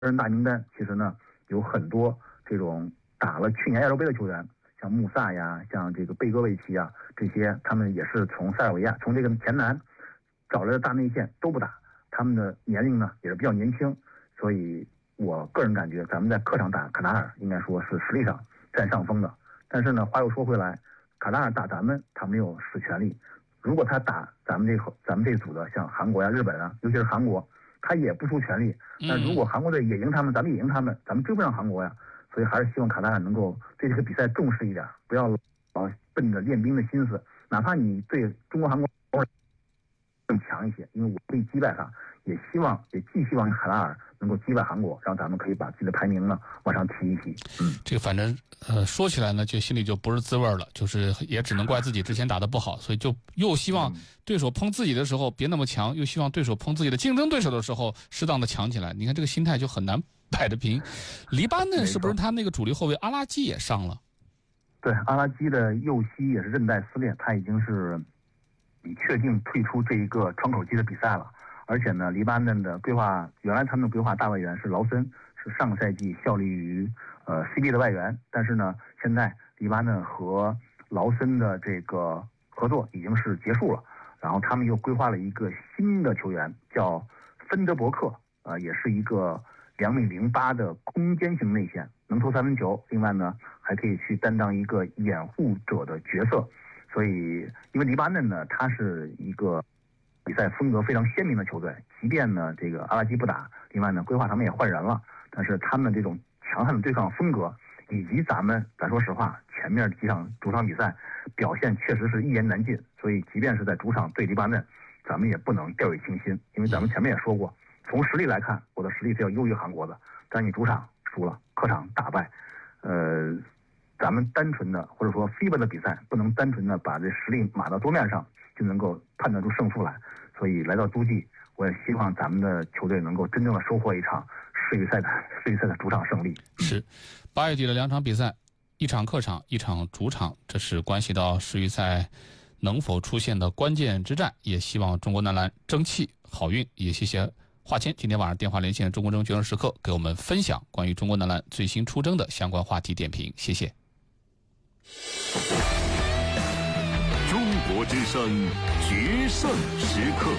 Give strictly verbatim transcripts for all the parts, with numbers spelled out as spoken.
人大名单其实呢有很多这种打了去年亚洲杯的球员，像穆萨呀，像这个贝戈维奇啊，这些他们也是从塞尔维亚从这个前南找来的大内线都不打，他们的年龄呢也是比较年轻，所以我个人感觉咱们在客场打卡塔尔应该说是实力上占上风的。但是呢话又说回来，卡塔尔打咱们他没有使全力，如果他打咱们这咱们这组的像韩国呀、日本啊，尤其是韩国，他也不出全力。那如果韩国队也赢他们，咱们也赢他们，咱们追不上韩国呀。所以还是希望卡塔尔能够对这个比赛重视一点，不要老奔着练兵的心思。哪怕你对中国、韩国更强一些，因为我可以击败他，也希望也寄希望卡塔尔能够击败韩国，让咱们可以把自己的排名呢往上提一提。嗯， 这个反正呃说起来呢，就心里就不是滋味了，就是也只能怪自己之前打得不好，所以就又希望对手碰自己的时候别那么强，又希望对手碰自己的竞争对手的时候适当的强起来。你看这个心态就很难摆得平。黎巴嫩是不是他那个主力后卫阿拉基也上了？ 对，阿拉基的右膝也是韧带撕裂，他已经是已确定退出这一个窗口期的比赛了。而且呢，黎巴嫩的规划原来他们的规划大外援是劳森，是上个赛季效力于呃 C B 的外援，但是呢，现在黎巴嫩和劳森的这个合作已经是结束了，然后他们又规划了一个新的球员叫芬德伯克，呃，也是一个两米零八的空间型内线，能投三分球，另外呢还可以去担当一个掩护者的角色。所以因为黎巴嫩呢它是一个比赛风格非常鲜明的球队，即便呢这个阿拉基不打，另外呢规划他们也换人了，但是他们这种强悍的对抗风格以及咱们咱说实话前面几场主场比赛表现确实是一言难尽，所以即便是在主场对黎巴嫩，咱们也不能掉以轻心，因为咱们前面也说过，从实力来看我的实力是要优于韩国的，但你主场输了，客场打败，呃咱们单纯的或者说 F I B A 的比赛不能单纯的把这实力码到桌面上就能够判断出胜负来，所以来到洲际，我也希望咱们的球队能够真正的收获一场世预赛的世预赛的主场胜利。 是八月底的两场比赛，一场客场，一场主场，这是关系到世预赛能否出现的关键之战，也希望中国男篮争气好运。也谢谢华谦今天晚上电话连线中国争决胜时刻，给我们分享关于中国男篮最新出征的相关话题点评，谢谢。 中国之声决胜时刻，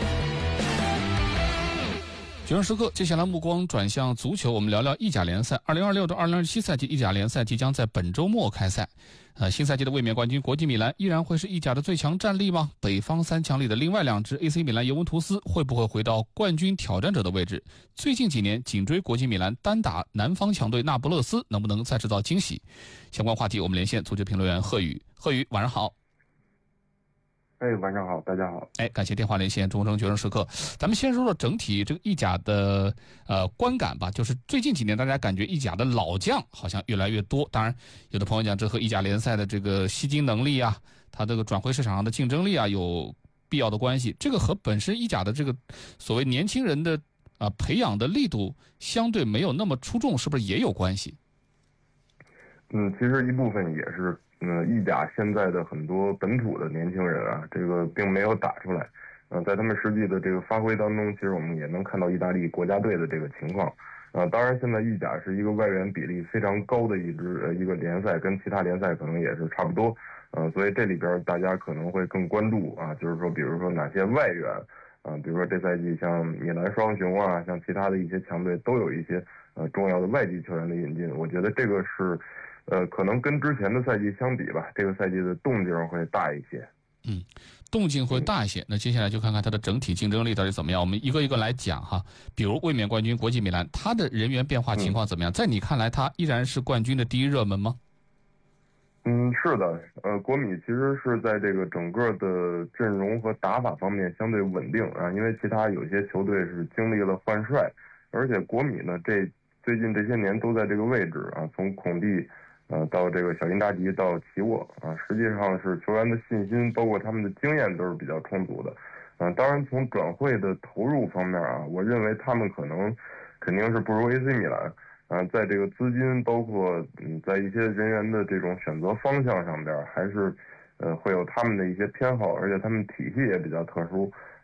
决胜时刻，接下来目光转向足球，我们聊聊意甲联赛。二零二六到二零二七赛季意甲联赛即将在本周末开赛。呃，新赛季的卫冕冠军国际米兰依然会是意甲的最强战力吗？北方三强里的另外两支 A C 米兰、尤文图斯会不会回到冠军挑战者的位置？最近几年紧追国际米兰单打南方强队那不勒斯，能不能再制造惊喜？相关话题我们连线足球评论员贺宇。贺宇，晚上好。 哎，晚上好，大家好。 哎，感谢电话连线中国争决胜时刻。咱们先说说整体这个意甲的呃观感吧，就是最近几年大家感觉意甲的老将好像越来越多。当然，有的朋友讲这和意甲联赛的这个吸金能力啊，它这个转会市场上的竞争力啊有必要的关系。这个和本身意甲的这个所谓年轻人的啊、呃、培养的力度相对没有那么出众，是不是也有关系？ 嗯，其实一部分也是。嗯，意甲现在的很多本土的年轻人啊，这个并没有打出来。嗯、呃，在他们实际的这个发挥当中，其实我们也能看到意大利国家队的这个情况。呃，当然现在意甲是一个外援比例非常高的一支呃一个联赛，跟其他联赛可能也是差不多。呃，所以这里边大家可能会更关注啊，就是说，比如说哪些外援啊，比如说这赛季像米兰双雄啊，像其他的一些强队都有一些呃重要的外籍球员的引进。我觉得这个是。呃，可能跟之前的赛季相比吧，这个赛季的动静会大一些。 嗯，动静会大一些。那接下来就看看它的整体竞争力到底怎么样。我们一个一个来讲哈。比如卫冕冠军国际米兰，它的人员变化情况怎么样？嗯、在你看来，它依然是冠军的第一热门吗？ 嗯，是的。呃，国米其实是在这个整个的阵容和打法方面相对稳定啊，因为其他有些球队是经历了换帅，而且国米呢，这最近这些年都在这个位置啊，从孔蒂。呃，到这个小因扎吉到齐沃啊，实际上是球员的信心，包括他们的经验都是比较充足的。啊、呃，当然从转会的投入方面啊，我认为他们可能肯定是不如 A C 米兰。啊、呃，在这个资金，包括嗯，在一些人员的这种选择方向上边，还是呃会有他们的一些偏好，而且他们体系也比较特殊。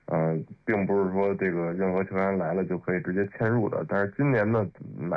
呃，并不是说这个任何球员来了就可以直接签入的。但是今年呢，买